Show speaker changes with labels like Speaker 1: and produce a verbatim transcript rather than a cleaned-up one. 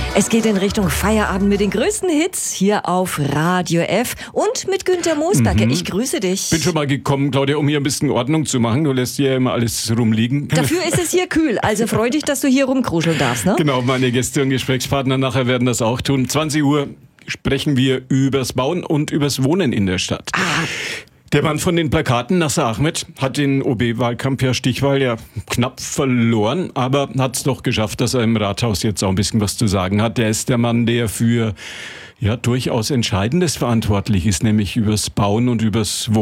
Speaker 1: Es geht in Richtung Feierabend mit den größten Hits hier auf Radio F und mit Günther Moosberger. Mhm. Ich grüße dich.
Speaker 2: Bin schon mal gekommen, Claudia, um hier ein bisschen Ordnung zu machen. Du lässt hier ja immer alles rumliegen.
Speaker 1: Dafür ist es hier kühl, also freu dich, dass du hier rumkruscheln darfst, ne?
Speaker 2: Genau, meine Gäste und Gesprächspartner nachher werden das auch tun. zwanzig Uhr sprechen wir übers Bauen und übers Wohnen in der Stadt.
Speaker 1: Ah.
Speaker 2: Der Mann von den Plakaten, Nasser Ahmed, hat den O B-Wahlkampf per Stichwahl ja knapp verloren, aber hat es doch geschafft, dass er im Rathaus jetzt auch ein bisschen was zu sagen hat. Der ist der Mann, der für ja durchaus Entscheidendes verantwortlich ist, nämlich übers Bauen und übers Wohnen.